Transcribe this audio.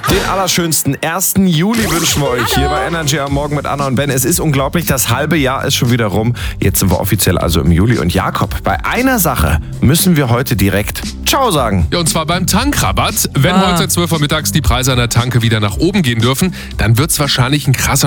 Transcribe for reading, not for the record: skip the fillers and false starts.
Den allerschönsten 1. Juli wünschen wir euch hier bei Energy am Morgen mit Anna und Ben. Es ist unglaublich, das halbe Jahr ist schon wieder rum. Jetzt sind wir offiziell also im Juli. Und Jakob, bei einer Sache müssen wir heute direkt Ciao sagen. Ja, und zwar beim Tankrabatt. Wenn heute 12 Uhr mittags die Preise an der Tanke wieder nach oben gehen dürfen, dann wird es wahrscheinlich ein krasser